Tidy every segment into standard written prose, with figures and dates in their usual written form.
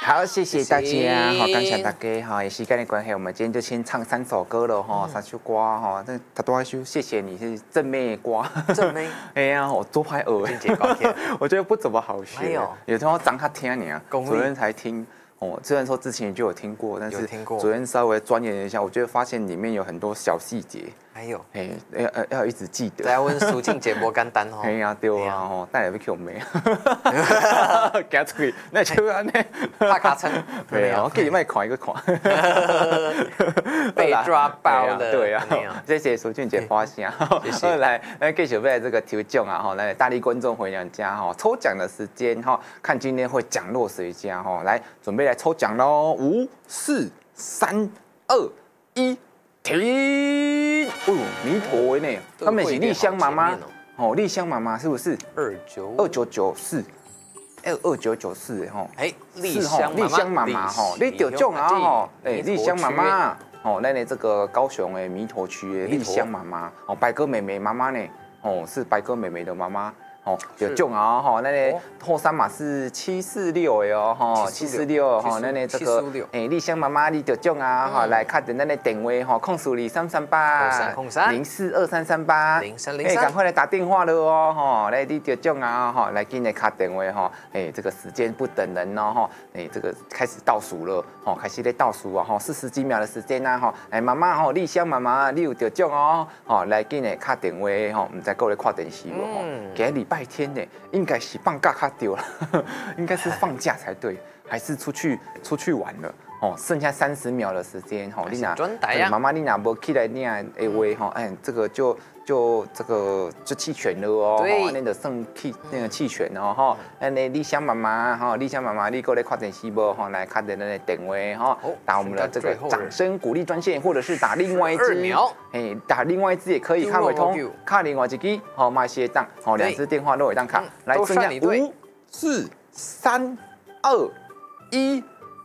好，谢谢大家，好，感谢大家，哈，也时间的关系，我们今天就先唱3首歌了，哈，3首歌，哈，这他多首，谢谢你是正妹歌， 正妹， 哎呀，我多拍耳，我觉得不怎么好学，有时候张他听你啊，昨天才听。哦，虽然说之前就有听过，但是昨天稍微钻研了一下，我觉得发现里面有很多小细节。 还有， 要一直记得。 再问苏静姐无简单哦。 哎呀，对啊，吼，带来要叫妹，行出去，那就安尼， 拍卡称。 对啊，我给你卖看一个看。 被抓包了。 对啊，谢谢苏俊姐发现。 谢谢。 来，继续来这个抽奖啊，哈，来大力观众回娘家哈，抽奖的时间哈，看今天会奖落谁家哈，来准备来抽奖喽，5、4、3、2、1。停！哦，弥陀呢？他们是丽香妈妈哦，丽香妈妈是不是？2994，2994吼。 哎，丽香妈妈吼，你得奖啊吼！哎，丽香妈妈哦，那这个高雄的弥陀区的丽香妈妈哦，白鸽妹妹妈妈呢？哦，是白鸽妹妹的妈妈。哦，有中啊哈，那个后三码是746的哦哈，746哈，那这个丽香妈妈你得中啊哈，来看的那个电话哈，042338，042338，赶快来打电话了哦哈，来你得中啊哈，来给你卡电话哈，这个时间不等人哦哈，这个开始倒数了哦，开始在倒数啊哈，40几秒的时间呐哈，妈妈哈，丽香妈妈你有得中哦，好来给你卡电话哈，唔知各位看电视无吼，今日礼拜天呢，应该是放假卡丢了，应该是放假才对，还是出去玩了哦？剩下30秒的时间哈，你妈妈你哪不起来你啊？话哈，这个就弃权了哦，那个剩弃权哦哈，那丽香妈妈哈，丽香妈妈你过来看电视不哈？来看的那个电话哈，打我们的这个掌声鼓励专线，或者是打另外一支，打另外一支也可以，看会通，看另外一支，好，买些档，好，2支电话都会当卡，来剩下5、4、3、2、1，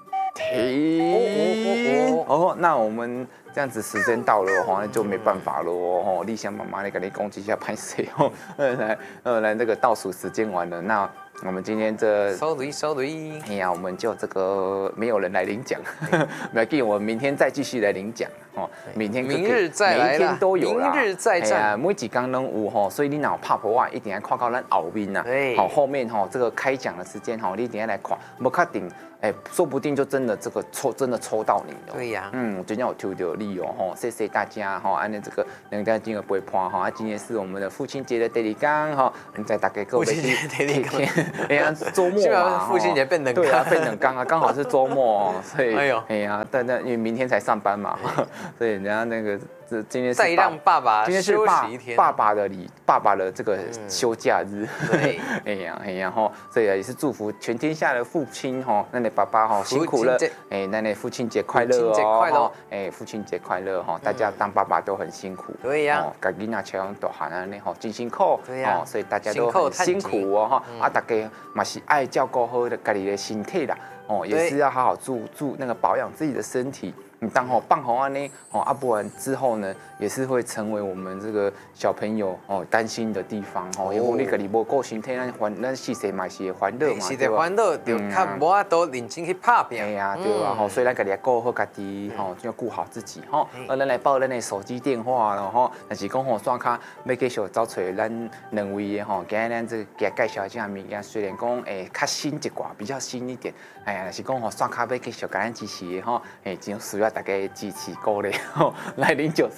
停！哦，那我们。这样子时间到了哦，那就没办法了哦。丽香妈妈，你赶紧攻击一下拍谁哦？来，这个倒数时间完了，那我们今天sorry，哎呀，我们就这个没有人来领奖，没关系，我们明天再继续来领奖哦。明日再来， 每一天都有啦， 明日再战， 每一天拢有吼，所以你若有拍破啊，一定要看到咱后面呐。好，后面吼这个开奖的时间吼，你一定要来看，不确定。说不定就真的这个真的抽到你了。 对呀， 今天有抽到你哦，吼，谢谢大家哈，按照这个两家金额不会破哈，今天是我们的父亲节的第2天哈，在大概各位哎呀，周末嘛， 父亲节变冷， 对啊，变冷刚啊，刚好是周末，所以哎呀，但因为明天才上班嘛，所以人家那个。今天是再让爸爸今天是爸爸的这个休假日， 对， 哎呀吼，所以也是祝福全天下的父亲吼，那你爸爸吼辛苦了，那你父亲节快乐哦，父亲节快乐哈，大家当爸爸都很辛苦， 对呀， 家囡仔培养大汉啊，你吼真辛苦， 对呀， 所以大家都很辛苦哦哈，大家嘛是爱照顾好的家己的身体啦，也是要好好那个保养自己的身体。你当棒红啊呢不然之后呢，也是会成为我们这个小朋友担心的地方因为你个你无够身体，咱是谁嘛是欢乐嘛， 是的欢乐，就较无法度认真去拍拼。 哎呀，对啊，所以咱家己顾好家己就要顾好自己咱来报咱的手机电话咯但是讲刷卡要继续找找咱2位的今日咱这个介绍这物件，虽然讲较新一挂，比较新一点，哎呀，但是讲刷卡要继续甲咱支持的真需要大家支持鼓励来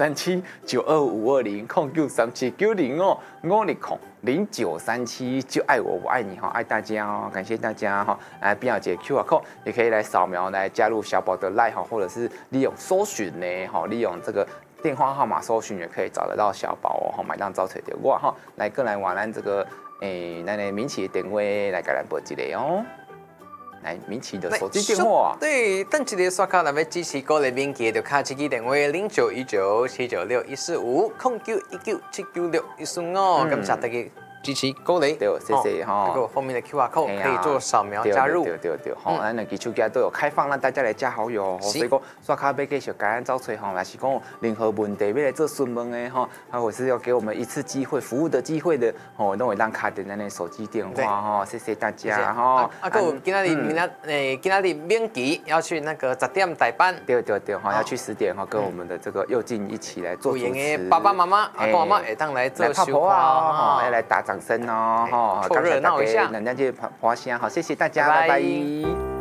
0937-92520，0937900560090937就爱我爱你爱大家感谢大家来边有这个 QR code 也可以来扫描来加入小宝的 LINE 或者是利用搜寻呢利用这个电话号码搜寻也可以找得到小宝买当招找到我来跟来玩咱这个咱的民企的电话来给咱报一个来民企的手机电话对，等一个刷卡来要支持鼓励民企就卡这支电话09197961450919796145感谢大家支持鼓励。 对，谢谢哈。 这个后面的 QR code 可以做扫描加入。 对，吼，咱两支手机都有开放，让大家来加好友。所以讲，刷卡要继续赶紧找找吼，还是讲任何问题要来做询问的吼，或是要给我们一次机会服务的机会的，吼，都会让卡点咱的手机电话哈，谢谢大家哈。 今仔日免期要去那个10点代班。 对，哈，要去10点哈，跟我们的这个佑靖一起来做主持。 爸爸妈妈、阿公阿妈会当来做秀花，要来打掌声哦， 凑热闹一下。 那就花香好，谢谢大家，拜拜。